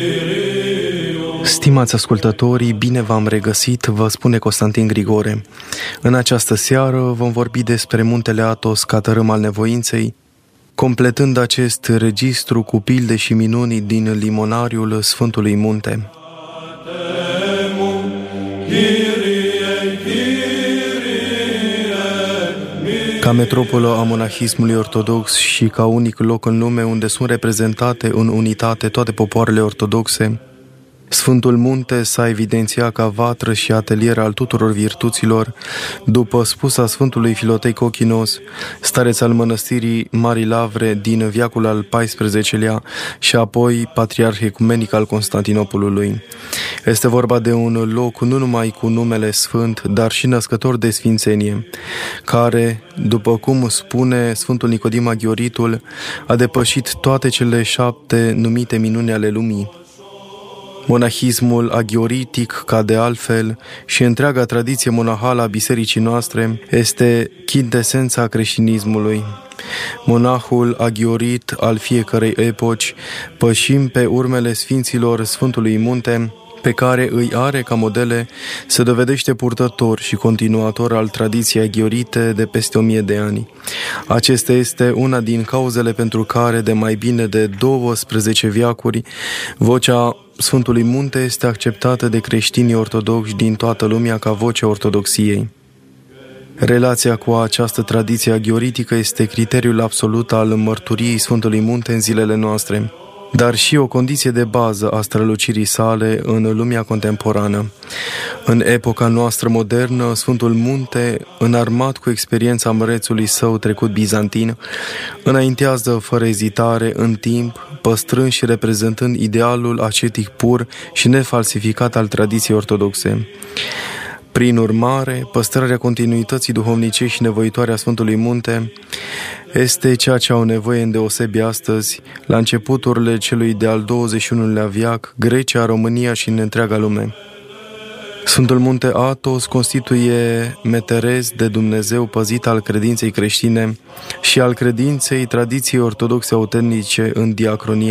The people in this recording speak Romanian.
Stimați ascultătorii, bine v-am regăsit, vă spune Constantin Grigore. În această seară vom vorbi despre muntele Athos ca tărâm al nevoinței, completând acest registru cu pilde și minuni din limonariul Sfântului Munte. Ca metropolă a monahismului ortodox și ca unic loc în lume unde sunt reprezentate în unitate toate popoarele ortodoxe, Sfântul Munte s-a evidențiat ca vatră și atelier al tuturor virtuților, după spusa Sfântului Filotei Cochinos, stareț al mănăstirii Marii Lavre din veacul al XIV-lea și apoi patriarh ecumenic al Constantinopolului. Este vorba de un loc nu numai cu numele sfânt, dar și născător de sfințenie, care, după cum spune Sfântul Nicodim Aghioritul, a depășit toate cele 7 numite minuni ale lumii. Monahismul aghioritic, ca de altfel, și întreaga tradiție monahală a bisericii noastre, este chintesența creștinismului. Monahul aghiorit al fiecărei epoci, pășim pe urmele sfinților Sfântului Munte, pe care îi are ca modele, se dovedește purtător și continuator al tradiției aghiorite de peste 1000 de ani. Acesta este una din cauzele pentru care, de mai bine de 12 veacuri, vocea Sfântului Munte este acceptată de creștinii ortodoxi din toată lumea ca vocea ortodoxiei. Relația cu această tradiție aghioritică este criteriul absolut al mărturiei Sfântului Munte în zilele noastre, dar și o condiție de bază a strălucirii sale în lumea contemporană. În epoca noastră modernă, Sfântul Munte, înarmat cu experiența mărețului său trecut bizantin, înaintează fără ezitare în timp, păstrând și reprezentând idealul ascetic pur și nefalsificat al tradiției ortodoxe. Prin urmare, păstrarea continuității duhovnicești și nevoitoare a Sfântului Munte este ceea ce au nevoie îndeosebi astăzi, la începuturile celui de-al 21-lea veac, Grecia, România și în întreaga lume. Sfântul Munte Athos constituie meterez de Dumnezeu păzit al credinței creștine și al credinței tradiției ortodoxe autentice în diacronia